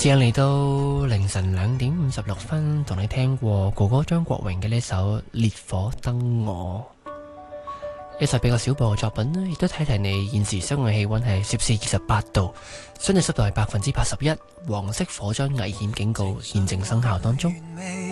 時間嚟到凌晨2:56，同你聽過哥哥張國榮嘅呢首《烈火燈我》，一首比較小播嘅作品啦，亦都提提你現時室外氣溫係攝氏28度，相對濕度係81%，黃色火災危險警告現正生效當中。